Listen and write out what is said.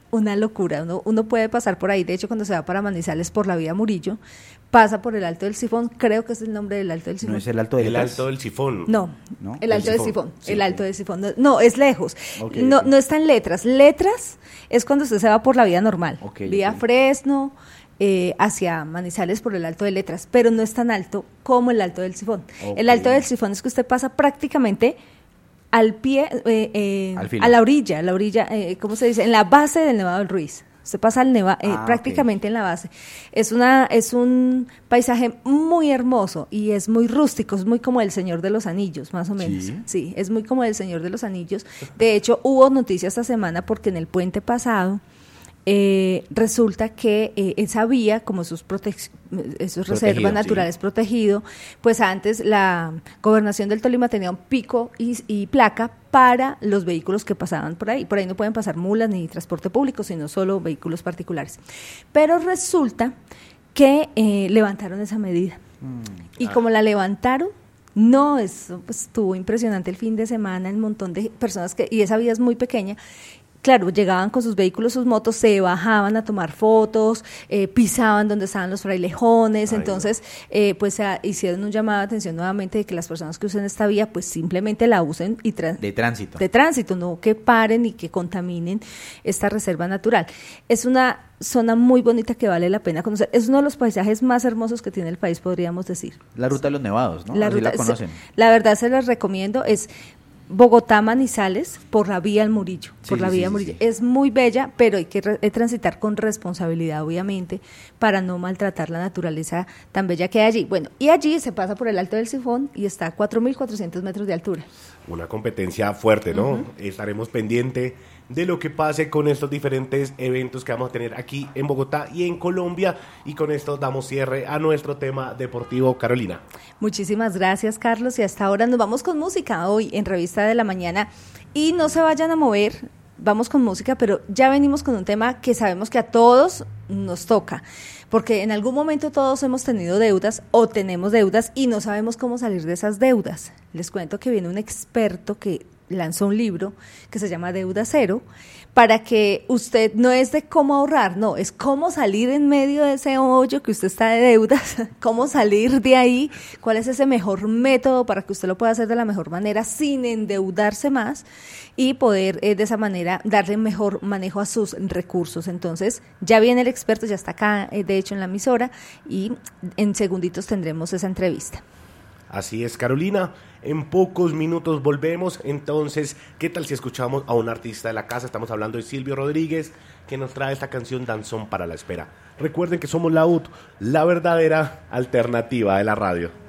una locura. Uno puede pasar por ahí, de hecho cuando se va para Manizales por la vía Murillo, pasa por el Alto del Sifón, creo que es el nombre del Alto del Sifón. ¿No es el Alto del Alto del Sifón? No, el Alto del Sifón, sí. el Alto del Sifón. No, es lejos. Okay, no, okay. No está en Letras. Letras es cuando usted se va por la vía normal, vía Fresno, hacia Manizales por el Alto de Letras, pero no es tan alto como el Alto del Sifón. El Alto del Sifón es que usted pasa prácticamente al pie, a la orilla, ¿cómo se dice? En la base del Nevado del Ruiz. Usted pasa al prácticamente en la base. Es un paisaje muy hermoso y es muy rústico, es muy como el Señor de los Anillos, más o menos. Sí, es muy como el Señor de los Anillos. De hecho, hubo noticias esta semana porque en el puente pasado resulta que esa vía, como sus reservas naturales protegido, pues antes la Gobernación del Tolima tenía un pico y placa para los vehículos que pasaban por ahí. Por ahí no pueden pasar mulas ni transporte público, sino solo vehículos particulares. Pero resulta que levantaron esa medida. Y como la levantaron, no, eso pues, estuvo impresionante el fin de semana, el montón de personas y esa vía es muy pequeña. Claro, llegaban con sus vehículos, sus motos, se bajaban a tomar fotos, pisaban donde estaban los frailejones, entonces pues hicieron un llamado de atención nuevamente de que las personas que usen esta vía pues simplemente la usen de tránsito, no que paren y que contaminen esta reserva natural. Es una zona muy bonita que vale la pena conocer, es uno de los paisajes más hermosos que tiene el país, podríamos decir. La ruta de los nevados, ¿no? La conocen. La verdad se las recomiendo, es Bogotá-Manizales por la vía al Murillo, Murillo. Es muy bella, pero hay que transitar con responsabilidad, obviamente, para no maltratar la naturaleza tan bella que hay allí. Bueno, y allí se pasa por el Alto del Sifón y está a 4.400 metros de altura. Una competencia fuerte, ¿no? Estaremos pendientes de lo que pase con estos diferentes eventos que vamos a tener aquí en Bogotá y en Colombia. Y con esto damos cierre a nuestro tema deportivo, Carolina. Muchísimas gracias, Carlos. Y hasta ahora nos vamos con música hoy en Revista de la Mañana. Y no se vayan a mover, vamos con música, pero ya venimos con un tema que sabemos que a todos nos toca. Porque en algún momento todos hemos tenido deudas o tenemos deudas y no sabemos cómo salir de esas deudas. Les cuento que viene un experto que lanzó un libro que se llama Deuda Cero, para que usted, no es de cómo ahorrar, no, es cómo salir en medio de ese hoyo que usted está de deudas, cómo salir de ahí, cuál es ese mejor método para que usted lo pueda hacer de la mejor manera sin endeudarse más y poder de esa manera darle mejor manejo a sus recursos. Entonces, ya viene el experto, ya está acá, de hecho, en la emisora, y en segunditos tendremos esa entrevista. Así es, Carolina. En pocos minutos volvemos. Entonces, ¿qué tal si escuchamos a un artista de la casa? Estamos hablando de Silvio Rodríguez, que nos trae esta canción Danzón para la Espera. Recuerden que somos la UT, la verdadera alternativa de la radio.